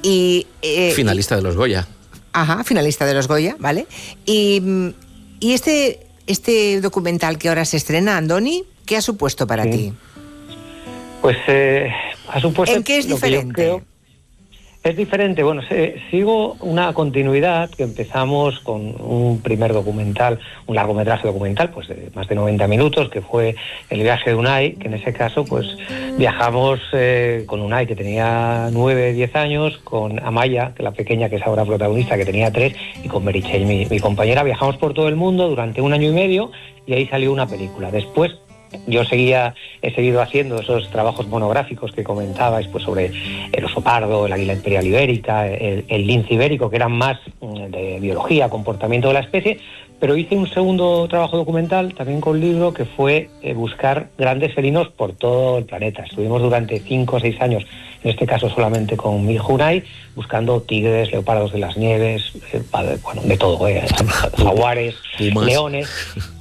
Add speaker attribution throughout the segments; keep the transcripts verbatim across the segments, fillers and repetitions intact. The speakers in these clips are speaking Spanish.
Speaker 1: Y, eh,
Speaker 2: finalista de los Goya.
Speaker 1: Ajá, finalista de los Goya, ¿vale? Y, y este, este documental que ahora se estrena, Andoni, ¿qué ha supuesto para sí. ti?
Speaker 3: Pues eh, ha supuesto...
Speaker 1: ¿En qué es diferente?
Speaker 3: Es diferente, bueno, se, sigo una continuidad que empezamos con un primer documental, un largometraje documental, pues de más de noventa minutos, que fue El viaje de Unai, que en ese caso pues viajamos eh, con Unai, que tenía nueve, diez años, con Amaya, que la pequeña que es ahora protagonista, que tenía tres, y con Meritxell, mi, mi compañera. Viajamos por todo el mundo durante un año y medio y ahí salió una película. Después yo seguía, he seguido haciendo esos trabajos monográficos que comentabais, pues sobre el oso pardo, el águila imperial ibérica, el, el lince ibérico, que eran más de biología, comportamiento de la especie, pero hice un segundo trabajo documental, también con libro, que fue eh, buscar grandes felinos por todo el planeta. Estuvimos durante cinco o seis años, en este caso solamente con mi hijo Unai, buscando tigres, leopardos de las nieves, eh, bueno, de todo, eh, jaguares, leones...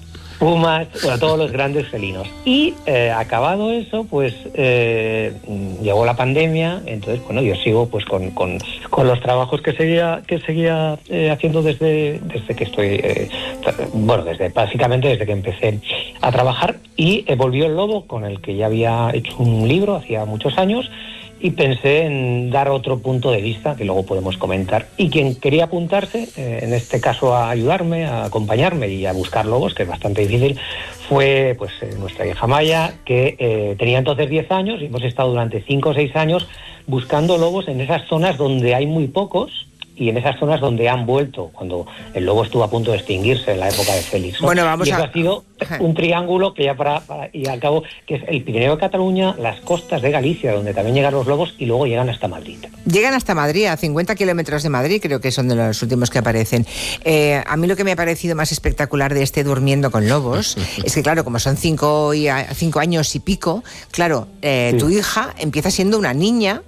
Speaker 3: pumas, bueno, todos los grandes felinos. Y eh, acabado eso, pues eh, llegó la pandemia, entonces, bueno, yo sigo pues con, con, con los trabajos que seguía que seguía eh, haciendo desde, desde que estoy, eh, bueno, desde básicamente desde que empecé a trabajar, y eh, volvió El Lobo, con el que ya había hecho un libro hacía muchos años, y pensé en dar otro punto de vista que luego podemos comentar. Y quien quería apuntarse, eh, en este caso a ayudarme, a acompañarme y a buscar lobos, que es bastante difícil, fue pues eh, nuestra hija Maya, que eh, tenía entonces diez años, y hemos estado durante cinco o seis años buscando lobos en esas zonas donde hay muy pocos, y en esas zonas donde han vuelto, cuando el lobo estuvo a punto de extinguirse en la época de Félix, ¿no?
Speaker 1: Bueno, vamos
Speaker 3: y eso
Speaker 1: a...
Speaker 3: ha sido un triángulo que ya para, para y al cabo, que es el Pirineo de Cataluña, las costas de Galicia, donde también llegan los lobos, y luego llegan hasta Madrid.
Speaker 1: Llegan hasta Madrid, a cincuenta kilómetros de Madrid, creo que son de los últimos que aparecen. Eh, a mí lo que me ha parecido más espectacular de este Durmiendo con Lobos es que, claro, como son cinco, y a, cinco años y pico, claro, eh, sí. tu hija empieza siendo una niña,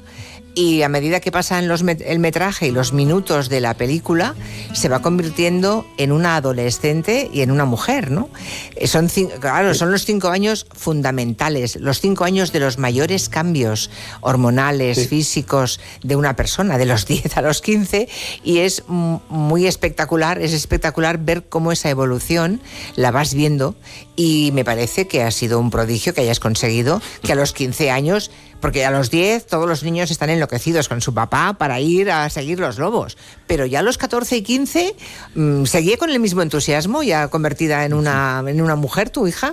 Speaker 1: y a medida que pasan los met- el metraje y los minutos de la película, se va convirtiendo en una adolescente y en una mujer, ¿no? Son, cinco, claro, son los cinco años fundamentales, los cinco años de los mayores cambios hormonales, sí. físicos de una persona, de los diez a los quince, y es muy espectacular, es espectacular ver cómo esa evolución la vas viendo, y me parece que ha sido un prodigio que hayas conseguido que a los quince años... Porque a los diez todos los niños están enloquecidos con su papá para ir a seguir los lobos. Pero ya a los catorce y quince, mmm, ¿seguía con el mismo entusiasmo, ya convertida en una, en una mujer, tu hija?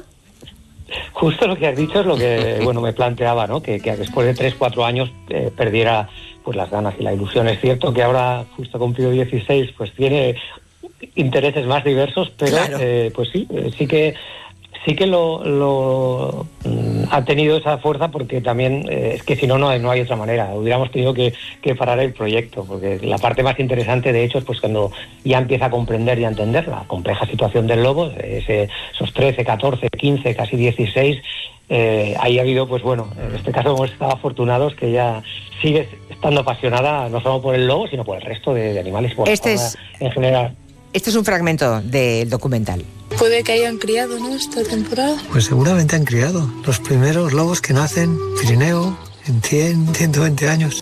Speaker 3: Justo lo que has dicho es lo que bueno me planteaba, ¿no? Que, que después de tres, cuatro años eh, perdiera pues las ganas y la ilusión. Es cierto que ahora, justo cumplido dieciséis, pues tiene intereses más diversos, pero claro. eh, pues sí, eh, sí que... Sí que lo, lo mm, ha tenido esa fuerza, porque también eh, es que si no, no hay, no hay otra manera. Hubiéramos tenido que, que parar el proyecto, porque la parte más interesante, de hecho, es pues cuando ya empieza a comprender y a entender la compleja situación del lobo, ese, esos trece, catorce, quince, casi dieciséis, eh, ahí ha habido, pues bueno, en este caso hemos estado afortunados que ella sigue estando apasionada no solo por el lobo, sino por el resto de, de animales, por
Speaker 1: este
Speaker 3: la fauna
Speaker 1: es...
Speaker 3: en general.
Speaker 1: Este es un fragmento del documental.
Speaker 4: Puede que hayan criado, ¿no?, esta temporada.
Speaker 5: Pues seguramente han criado los primeros lobos que nacen en Pirineo en cien, ciento veinte años.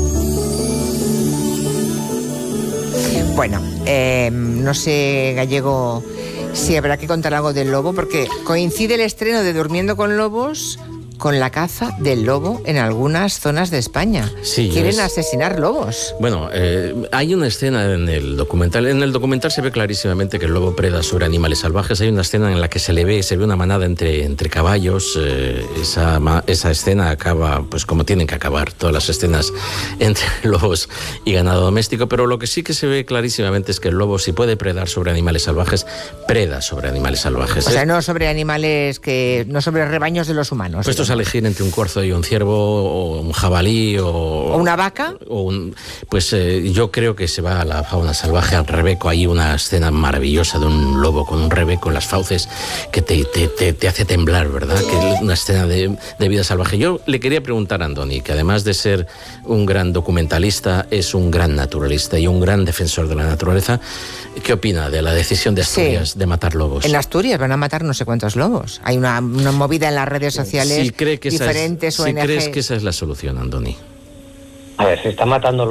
Speaker 1: Bueno, eh, no sé, Gallego, si habrá que contar algo del lobo, porque coincide el estreno de Durmiendo con Lobos con la caza del lobo en algunas zonas de España.
Speaker 2: Sí,
Speaker 1: Quieren
Speaker 2: es...
Speaker 1: asesinar lobos.
Speaker 2: Bueno, eh, hay una escena en el documental. En el documental se ve clarísimamente que el lobo preda sobre animales salvajes. Hay una escena en la que se le ve, se ve una manada entre, entre caballos. Eh, esa, esa escena acaba, pues como tienen que acabar todas las escenas entre lobos y ganado doméstico. Pero lo que sí que se ve clarísimamente es que el lobo, si puede predar sobre animales salvajes, preda sobre animales salvajes.
Speaker 1: O sea, no sobre animales que, no sobre rebaños de los humanos.
Speaker 2: Pues esto a elegir entre un corzo y un ciervo, o un jabalí, o...
Speaker 1: ¿O una vaca?
Speaker 2: O un, pues eh, yo creo que se va a la fauna salvaje, al rebeco. Hay una escena maravillosa de un lobo con un rebeco en las fauces que te, te, te, te hace temblar, ¿verdad? Que es una escena de, de vida salvaje. Yo le quería preguntar a Andoni, que además de ser un gran documentalista, es un gran naturalista y un gran defensor de la naturaleza. ¿Qué opina de la decisión de Asturias sí. de matar lobos?
Speaker 1: En Asturias van a matar no sé cuántos lobos. Hay una, una movida en las redes sociales.
Speaker 2: Sí, cree que
Speaker 1: diferentes
Speaker 2: esa es,
Speaker 1: O N G.
Speaker 2: ¿sí crees que esa es la solución, Andoni?
Speaker 3: A ver, se está matando